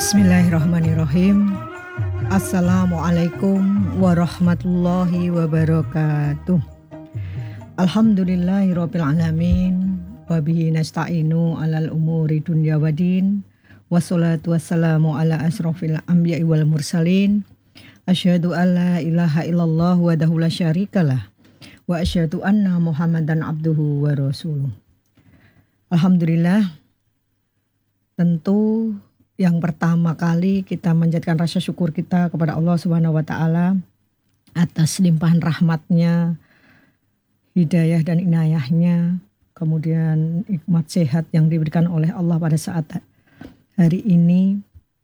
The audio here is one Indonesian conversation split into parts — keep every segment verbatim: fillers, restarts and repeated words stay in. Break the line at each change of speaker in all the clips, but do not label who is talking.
Bismillahirrahmanirrahim. Assalamualaikum warahmatullahi wabarakatuh. Alhamdulillahirabbil alamin wa bihi nasta'inu alal umuri dunya waddin. Wassalatu wassalamu ala asrofil anbiya'i wal mursalin. Asyhadu an la ilaha illallah wahdahu la syarikalah wa asyhadu anna Muhammadan abduhu wa rasuluh. Alhamdulillah, tentu yang pertama kali kita menjadikan rasa syukur kita kepada Allah Subhanahu wa taala atas limpahan rahmatnya, hidayah dan inayahnya, kemudian nikmat sehat yang diberikan oleh Allah pada saat hari ini.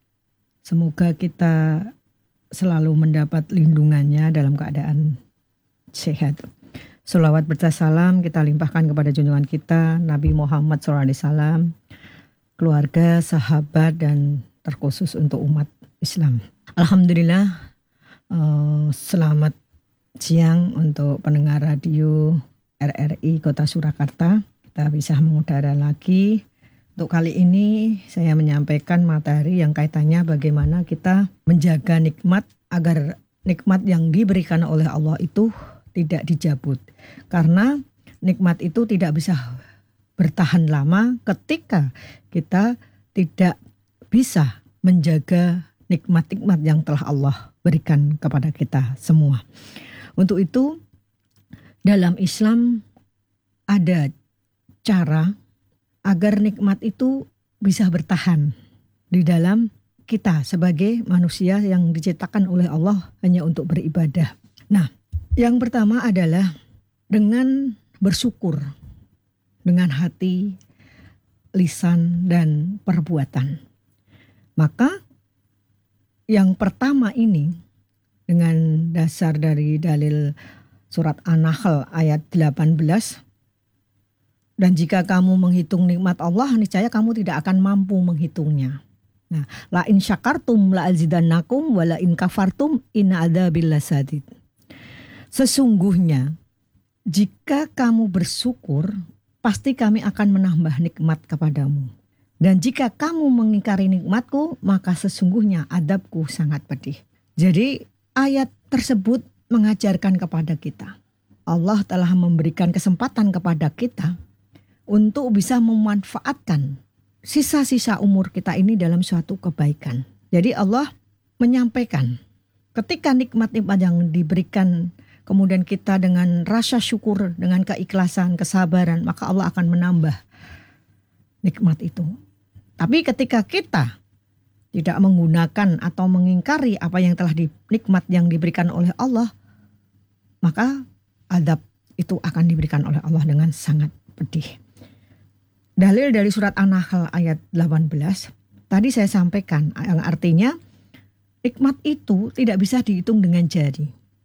Semoga kita selalu mendapat lindungannya dalam keadaan sehat. Sholawat berserta salam kita limpahkan kepada junjungan kita Nabi Muhammad shallallahu alaihi wasallam, keluarga, sahabat, dan terkhusus untuk umat Islam. Alhamdulillah, uh, selamat siang untuk pendengar radio R R I Kota Surakarta. Kita bisa mengudara lagi. Untuk kali ini saya menyampaikan materi yang kaitannya bagaimana kita menjaga nikmat agar nikmat yang diberikan oleh Allah itu tidak dijabut. Karena nikmat itu tidak bisa bertahan lama ketika kita tidak bisa menjaga nikmat-nikmat yang telah Allah berikan kepada kita semua. Untuk itu, dalam Islam ada cara agar nikmat itu bisa bertahan di dalam kita sebagai manusia yang diciptakan oleh Allah hanya untuk beribadah. Nah, yang pertama adalah dengan bersyukur dengan hati, lisan, dan perbuatan. Maka yang pertama ini dengan dasar dari dalil surat An-Nahl ayat delapan belas, dan jika kamu menghitung nikmat Allah, niscaya kamu tidak akan mampu menghitungnya. Nah, la in syakartum la azidannakum wa la in kafartum inna adzabil lasadid. Sesungguhnya jika kamu bersyukur, pasti kami akan menambah nikmat kepadamu. Dan jika kamu mengingkari nikmatku, maka sesungguhnya adabku sangat pedih. Jadi ayat tersebut mengajarkan kepada kita, Allah telah memberikan kesempatan kepada kita untuk bisa memanfaatkan sisa-sisa umur kita ini dalam suatu kebaikan. Jadi Allah menyampaikan ketika nikmat-nikmat yang diberikan, kemudian kita dengan rasa syukur, dengan keikhlasan, kesabaran, maka Allah akan menambah nikmat itu. Tapi ketika kita tidak menggunakan atau mengingkari apa yang telah di, nikmat yang diberikan oleh Allah, maka adab itu akan diberikan oleh Allah dengan sangat pedih. Dalil dari surat An-Nahl ayat delapan belas, tadi saya sampaikan yang artinya nikmat itu tidak bisa dihitung dengan jari.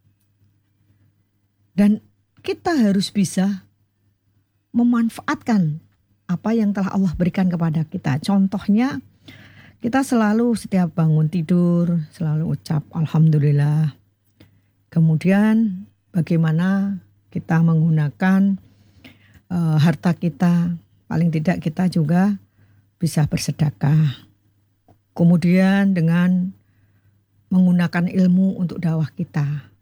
Dan kita harus bisa memanfaatkan apa yang telah Allah berikan kepada kita. Contohnya, kita selalu setiap bangun tidur, selalu ucap Alhamdulillah. Kemudian bagaimana kita menggunakan uh, harta kita, paling tidak kita juga bisa bersedekah. Kemudian dengan menggunakan ilmu untuk dakwah kita.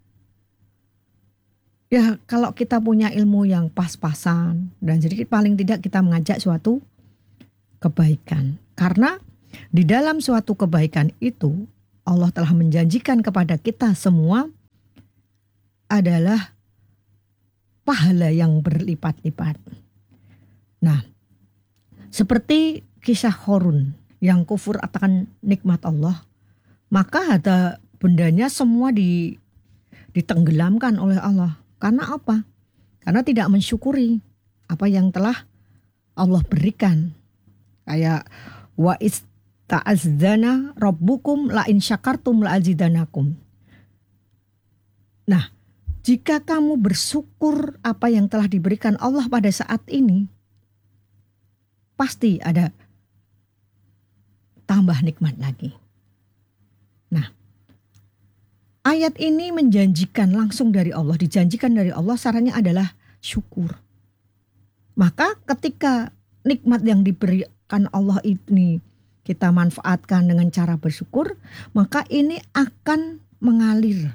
Ya, kalau kita punya ilmu yang pas-pasan dan sedikit, paling tidak kita mengajak suatu kebaikan. Karena di dalam suatu kebaikan itu Allah telah menjanjikan kepada kita semua adalah pahala yang berlipat-lipat. Nah, seperti kisah Qarun yang kufur akan nikmat Allah, maka ada bendanya semua di, ditenggelamkan oleh Allah. Karena apa? Karena tidak mensyukuri apa yang telah Allah berikan. Kayak wa ista'azzana rabbukum la in syakartum la azidanakum. Nah, jika kamu bersyukur apa yang telah diberikan Allah pada saat ini, pasti ada tambah nikmat lagi. Nah, ayat ini menjanjikan langsung dari Allah, dijanjikan dari Allah, sarannya adalah syukur. Maka ketika nikmat yang diberikan Allah ini kita manfaatkan dengan cara bersyukur, maka ini akan mengalir.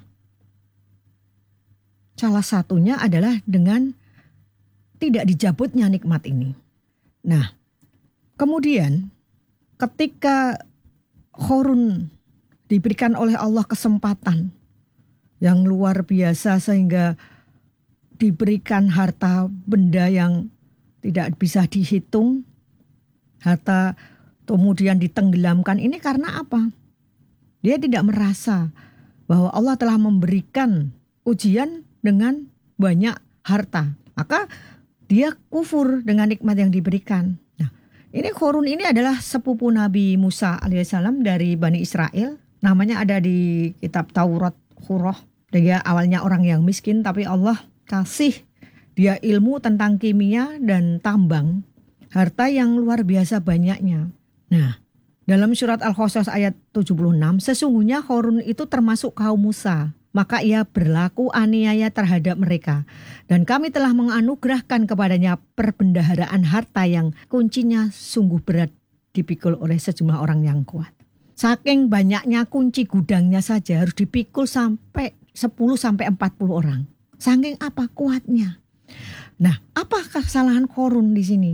Salah satunya adalah dengan tidak dijabutnya nikmat ini. Nah, kemudian ketika Qarun diberikan oleh Allah kesempatan yang luar biasa sehingga diberikan harta benda yang tidak bisa dihitung, harta kemudian ditenggelamkan, ini karena apa? Dia tidak merasa bahwa Allah telah memberikan ujian dengan banyak harta, maka dia kufur dengan nikmat yang diberikan. Nah, ini Qarun ini adalah sepupu Nabi Musa alaihissalam dari Bani Israel. Namanya ada di kitab Taurat Hurah. Dia awalnya orang yang miskin, tapi Allah kasih dia ilmu tentang kimia dan tambang, harta yang luar biasa banyaknya. Nah, dalam surat Al-Qasas ayat tujuh puluh enam, sesungguhnya Qarun itu termasuk kaum Musa, maka ia berlaku aniaya terhadap mereka. Dan kami telah menganugerahkan kepadanya perbendaharaan harta yang kuncinya sungguh berat dipikul oleh sejumlah orang yang kuat. Saking banyaknya kunci gudangnya saja harus dipikul sampai sepuluh sampai empat puluh orang. Saking apa kuatnya. Nah, apa kesalahan Qarun di sini?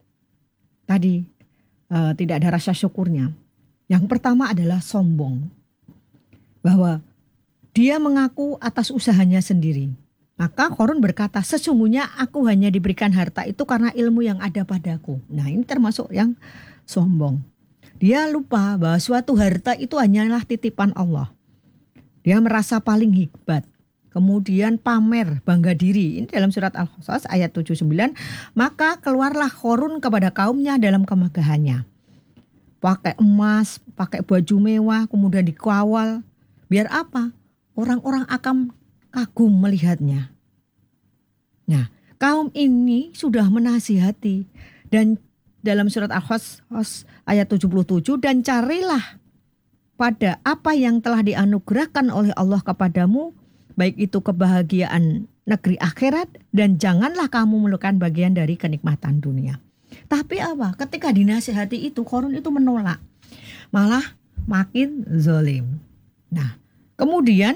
Tadi uh, tidak ada rasa syukurnya. Yang pertama adalah sombong. Bahwa dia mengaku atas usahanya sendiri. Maka Qarun berkata, sesungguhnya aku hanya diberikan harta itu karena ilmu yang ada padaku. Nah, ini termasuk yang sombong. Dia lupa bahwa suatu harta itu hanyalah titipan Allah. Dia merasa paling hebat. Kemudian pamer, bangga diri. Ini dalam surat Al-Qasas ayat tujuh puluh sembilan. Maka keluarlah Qarun kepada kaumnya dalam kemegahannya. Pakai emas, pakai baju mewah, kemudian dikawal. Biar apa? Orang-orang akan kagum melihatnya. Nah, kaum ini sudah menasihati. Dan dalam surat Al-Qasas ayat tujuh puluh tujuh. Dan carilah pada apa yang telah dianugerahkan oleh Allah kepadamu, baik itu kebahagiaan negeri akhirat, dan janganlah kamu melukan bagian dari kenikmatan dunia. Tapi apa? Ketika dinasihati itu, Qarun itu menolak. Malah makin zalim. Nah, kemudian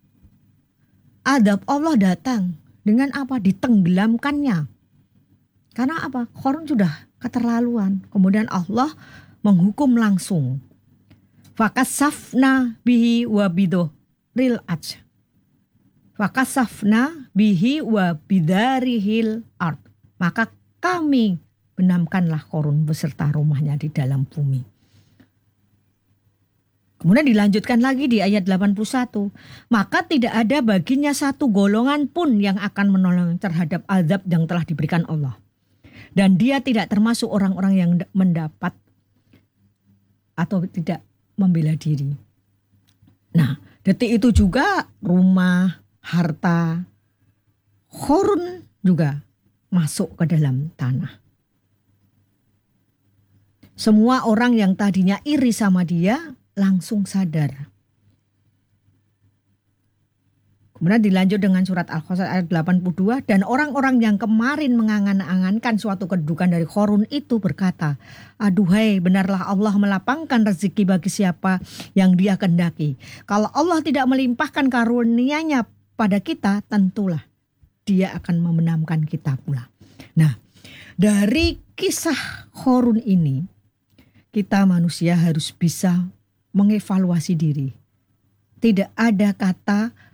adab Allah datang dengan apa? Ditenggelamkannya. Karena apa? Qarun sudah keterlaluan. Kemudian Allah menghukum langsung. Fakasafna bihi wa bidoril aj. Fakasafna bihi wa bidarihil ard. Maka kami benamkanlah Qarun beserta rumahnya di dalam bumi. Kemudian dilanjutkan lagi di ayat delapan puluh satu. Maka tidak ada baginya satu golongan pun yang akan menolong terhadap azab yang telah diberikan Allah. Dan dia tidak termasuk orang-orang yang mendapat atau tidak membela diri. Nah, detik itu juga rumah, harta Qarun juga masuk ke dalam tanah. Semua orang yang tadinya iri sama dia langsung sadar. Kemudian dilanjut dengan surat Al-Qasas ayat delapan puluh dua. Dan orang-orang yang kemarin mengangan-angankan suatu kedudukan dari Qarun itu berkata, aduhai, benarlah Allah melapangkan rezeki bagi siapa yang dia kehendaki. Kalau Allah tidak melimpahkan karunia-Nya pada kita, tentulah dia akan membenamkan kita pula. Nah, dari kisah Qarun ini, kita manusia harus bisa mengevaluasi diri. Tidak ada kata